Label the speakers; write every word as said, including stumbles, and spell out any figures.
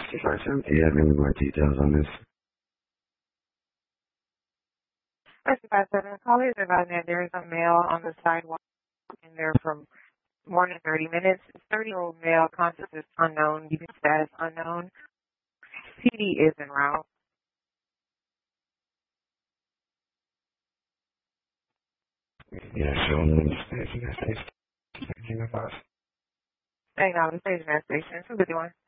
Speaker 1: sixty-five seven. Do you have any more details on this?
Speaker 2: sixty-five seven. Callers are advising that there is a male on the sidewalk in there for more than thirty minutes. thirty-year-old male, consciousness unknown, even status unknown. C D is en route.
Speaker 1: Yeah, sure. I'm going to stay in that station.
Speaker 2: Hang on, the station, that station. It's a good one.